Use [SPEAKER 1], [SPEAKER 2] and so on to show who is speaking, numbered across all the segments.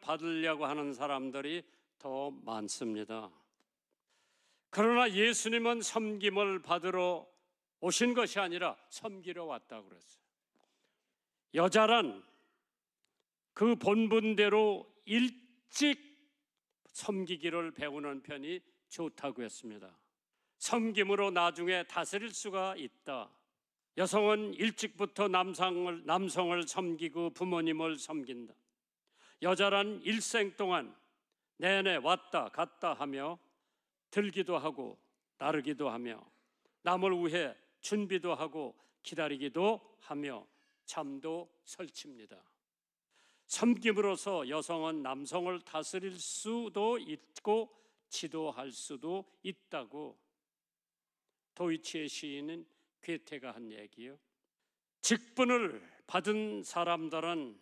[SPEAKER 1] 받으려고 하는 사람들이 더 많습니다. 그러나 예수님은 섬김을 받으러 오신 것이 아니라 섬기러 왔다고 그랬어요. 여자란 그 본분대로 일찍 섬기기를 배우는 편이 좋다고 했습니다. 섬김으로 나중에 다스릴 수가 있다. 여성은 일찍부터 남성을 섬기고 부모님을 섬긴다. 여자란 일생 동안 내내 왔다 갔다 하며 들기도 하고 나르기도 하며 남을 위해 준비도 하고 기다리기도 하며 잠도 설칩니다. 섬김으로써 여성은 남성을 다스릴 수도 있고 지도할 수도 있다고 도이치의 시인은 괴테가 한 얘기예요. 직분을 받은 사람들은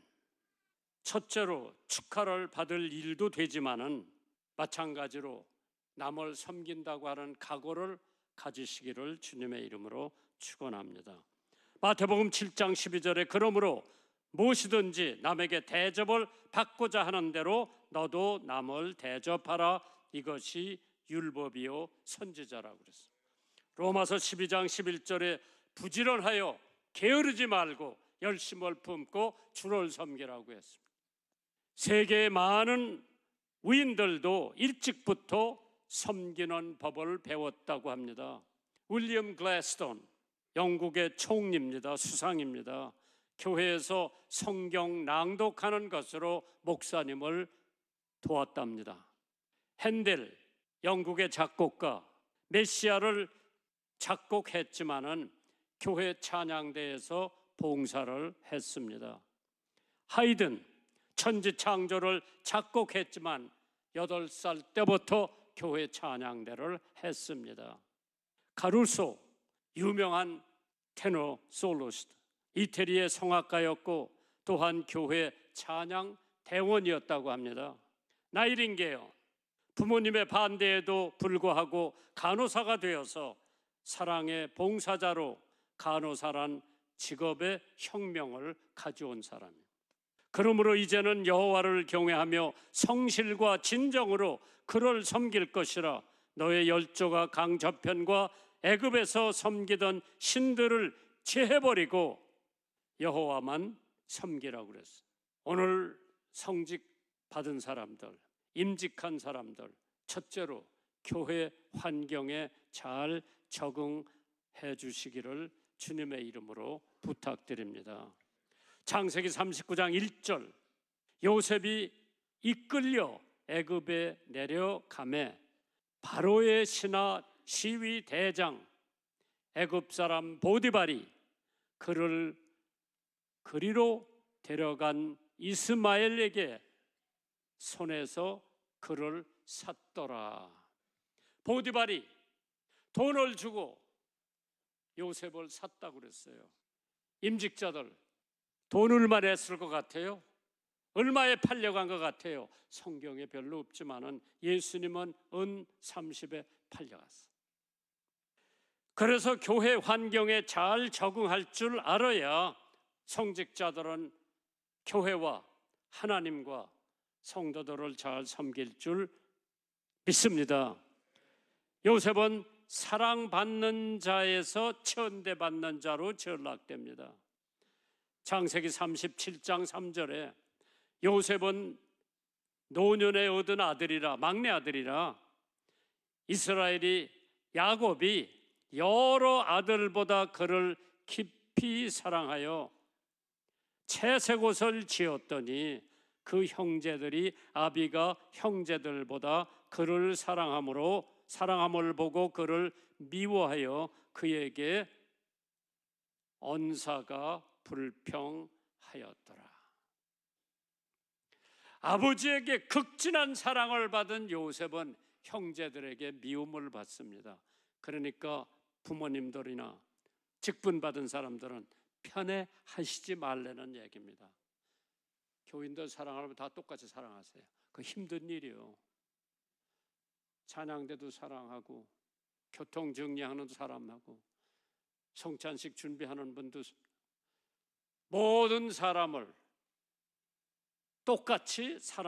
[SPEAKER 1] 첫째로 축하를 받을 일도 되지만은 마찬가지로 남을 섬긴다고 하는 각오를 가지시기를 주님의 이름으로 축원합니다. 마태복음 7장 12절에 그러므로 무엇이든지 남에게 대접을 받고자 하는 대로 너도 남을 대접하라. 이것이 율법이요 선지자라고 그랬어요. 로마서 12장 11절에 부지런하여 게으르지 말고 열심을 품고 주를 섬기라고 했습니다. 세계의 많은 위인들도 일찍부터 섬기는 법을 배웠다고 합니다. 윌리엄 글래스톤, 영국의 총리입니다. 수상입니다. 교회에서 성경 낭독하는 것으로 목사님을 도왔답니다. 핸델, 영국의 작곡가, 메시아를 작곡했지만은 교회 찬양대에서 봉사를 했습니다. 하이든, 천지창조를 작곡했지만 8살 때부터 교회 찬양대를 했습니다. 가루소, 유명한 테너 솔로시스트, 이태리의 성악가였고 또한 교회 찬양 대원이었다고 합니다. 나이팅게일, 부모님의 반대에도 불구하고 간호사가 되어서 사랑의 봉사자로 간호사란 직업의 혁명을 가져온 사람입니다. 그러므로 이제는 여호와를 경외하며 성실과 진정으로 그를 섬길 것이라. 너의 열조가 강 저편과 애굽에서 섬기던 신들을 제해버리고 여호와만 섬기라고 그랬어요. 오늘 성직 받은 사람들, 임직한 사람들, 첫째로 교회 환경에 잘 적응해 주시기를 주님의 이름으로 부탁드립니다. 창세기 39장 1절, 요셉이 이끌려 애굽에 내려가매 바로의 신하 시위 대장 애굽 사람 보디발이 그를 그리로 데려간 이스마엘에게 손에서 그를 샀더라. 보디발이 돈을 주고 요셉을 샀다고 그랬어요. 임직자들 돈 얼마 냈을 것 같아요? 얼마에 팔려간 것 같아요? 성경에 별로 없지만은 예수님은 은 30에 팔려갔어요. 그래서 교회 환경에 잘 적응할 줄 알아야 성직자들은 교회와 하나님과 성도들을 잘 섬길 줄 믿습니다. 요셉은 사랑받는 자에서 천대받는 자로 전락됩니다. 창세기 37장 3절에 요셉은 노년에 얻은 아들이라, 막내 아들이라 이스라엘이 야곱이 여러 아들보다 그를 깊이 사랑하여 채색옷을 지었더니 그 형제들이 아비가 형제들보다 그를 사랑함을 보고 그를 미워하여 그에게 언사가 불평하였더라. 아버지에게 극진한 사랑을 받은 요셉은 형제들에게 미움을 받습니다. 그러니까 부모님들이나 직분 받은 사람들은 편애하시지 말라는 얘기입니다. 교인들 사랑하면 다 똑같이 사랑하세요. 그 힘든 일이요. 찬양대도 사랑하고 교통 정리하는 사람하고 성찬식 준비하는 분도 모든 사람을 똑같이 사랑